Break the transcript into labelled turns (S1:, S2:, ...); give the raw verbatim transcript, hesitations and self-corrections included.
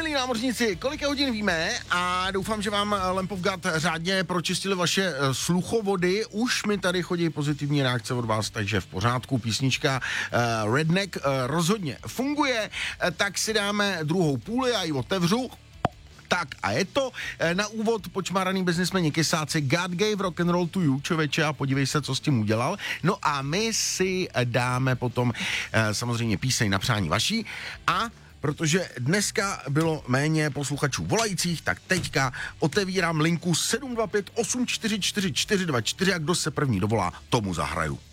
S1: milí námořníci, kolik je hodin víme a doufám, že vám Lamp of God řádně pročistili vaše sluchovody. Už mi tady chodí pozitivní reakce od vás, takže v pořádku. Písnička uh, Redneck uh, rozhodně funguje, uh, tak si dáme druhou půli a ji otevřu. Tak a je to na úvod počmáraný biznismeni Kysáci God gave rock and roll to you, člověče, a podívej se, co s tím udělal. No a my si dáme potom eh, samozřejmě píseň na přání vaší a protože dneska bylo méně posluchačů volajících, tak teďka otevírám linku sedm dva pět osm čtyři čtyři čtyři dva čtyři a kdo se první dovolá, tomu zahraju.